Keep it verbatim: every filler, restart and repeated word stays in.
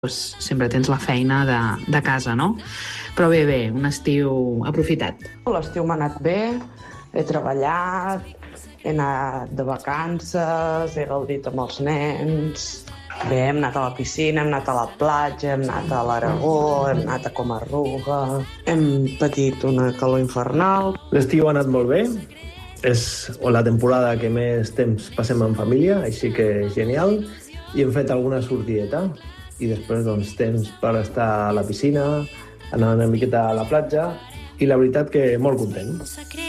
Doncs sempre tens la feina de, de casa, no? Però bé, bé, un estiu aprofitat. L'estiu m'ha anat bé, he treballat, he anat de vacances, he gaudit amb els nens. Bé, hem anat a la piscina, hem anat a la platja, hem anat a l'Aragó, hem anat a Comarruga, hem patit una calor infernal. L'estiu ha anat molt bé, és la temporada que més temps passem en família, així que genial, i hem fet alguna sortideta, i després doncs temps per estar a la piscina, anar una miqueta a la platja, i la veritat que molt content.